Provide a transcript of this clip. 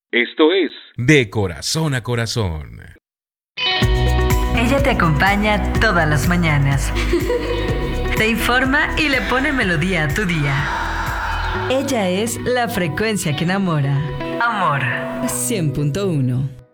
Esto es De Corazón a Corazón. Ella te acompaña todas las mañanas. Te informa y le pone melodía a tu día. Ella es la frecuencia que enamora. Amor 100.1.